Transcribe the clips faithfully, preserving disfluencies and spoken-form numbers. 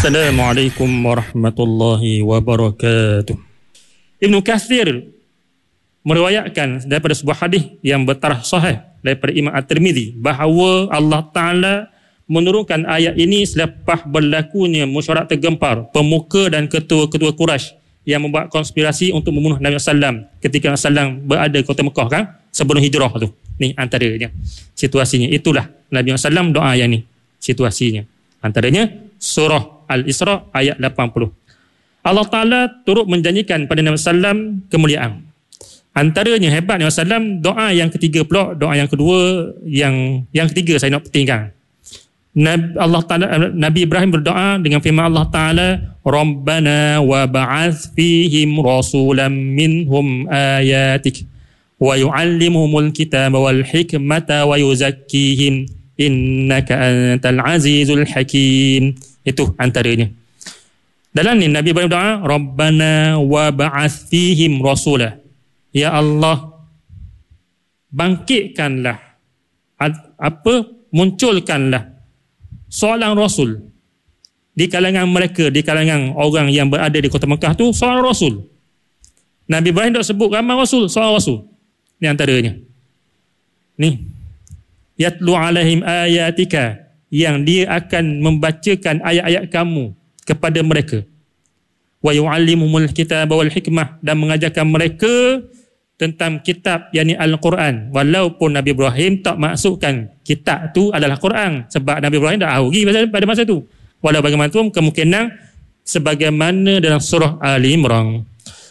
Assalamualaikum warahmatullahi wabarakatuh. Ibnu Katsir meriwayatkan daripada sebuah hadis yang bertarikh sahih daripada Imam At-Tirmizi bahawa Allah Taala menurunkan ayat ini selepas berlakunya mesyuarat tergempar pemuka dan ketua-ketua Quraisy yang membuat konspirasi untuk membunuh Nabi sallallahu alaihi wasallam ketika Nabi sallallahu alaihi wasallam berada di kota Mekah kan, sebelum hijrah tu. Ni antaranya situasinya. Itulah Nabi sallallahu alaihi wasallam doa yang ni situasinya. Antaranya surah Al-Isra ayat lapan puluh. Allah Ta'ala turut menjanjikan pada Nabi sallallahu alaihi wasallam kemuliaan. Antaranya hebat Nabi sallallahu alaihi wasallam, doa yang ketiga pula, doa yang kedua, yang yang ketiga saya nak pentingkan. Nabi, Allah Ta'ala, Nabi Ibrahim berdoa dengan firman Allah Ta'ala, Rabbana wa ba'ath fihim rasulan minhum ayatik wa yu'allimuhumul kitaba wal hikmata wa yuzakkihim innaka antal azizul hakim. Itu antaranya. Dalam ni Nabi Ibrahim doa, Rabbana wa ba'ath fihim rasulah. Ya Allah, bangkitkanlah, apa, munculkanlah seorang rasul di kalangan mereka, di kalangan orang yang berada di kota Mekah tu, seorang rasul. Nabi Ibrahim tak sebut ramai rasul, seorang rasul. Ni antaranya. Ni. Yatlu alaihim ayatika, yang dia akan membacakan ayat-ayat kamu kepada mereka. Wa yu'allimuhumul kitaba wal hikmah, dan mengajarkan mereka tentang kitab, yakni Al-Quran. Walaupun Nabi Ibrahim tak maksudkan kitab tu adalah Quran, sebab Nabi Ibrahim dah ahuri pada masa tu. Walau bagaimanapun kemungkinan sebagaimana dalam surah Ali Imran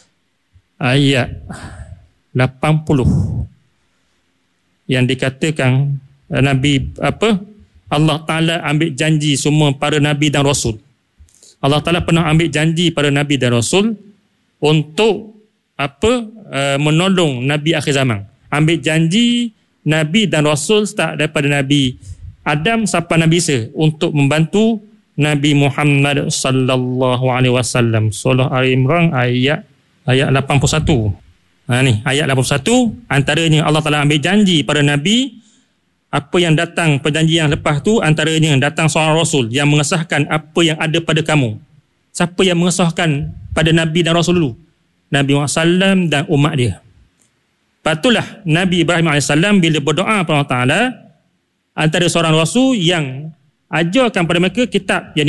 ayat lapan puluh yang dikatakan Nabi apa Allah Ta'ala ambil janji semua para Nabi dan Rasul. Allah Ta'ala pernah ambil janji pada Nabi dan Rasul untuk apa uh, menolong Nabi akhir zaman. Ambil janji Nabi dan Rasul start daripada Nabi Adam sampai Nabi Isa untuk membantu Nabi Muhammad sallallahu alaihi wasallam. Surah Al-Imran ayat ayat lapan puluh satu. Ha ni ayat lapan puluh satu, antaranya Allah Ta'ala ambil janji pada Nabi. Apa yang datang perjanjian yang lepas tu, antaranya datang seorang Rasul yang mengesahkan apa yang ada pada kamu. Siapa yang mengesahkan pada Nabi dan Rasul dulu? Nabi Muhammad sallallahu alaihi wasallam dan umat dia. Patulah Nabi Ibrahim alaihi salam bila berdoa kepada Allah Ta'ala, antara seorang Rasul yang ajarkan pada mereka kitab, yang